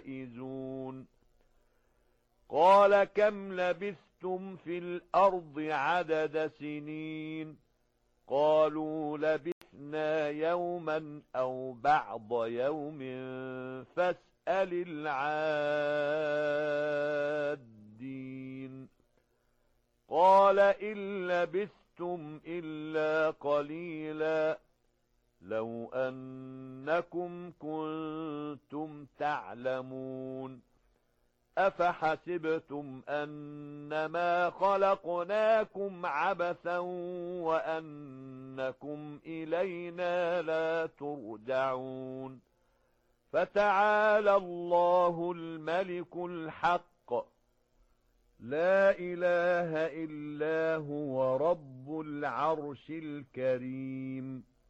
فائزون قال كم لبثتم في الأرض عدد سنين قالوا لبثنا يوما أو بعض يوم فاسأل العادين قال إن لبثتم إلا قليلا لو أنكم كنتم تعلمون أفحسبتم أنما خلقناكم عبثا وأنكم إلينا لا ترجعون فتعالى الله الملك الحق لا إله إلا هو رب العرش الكريم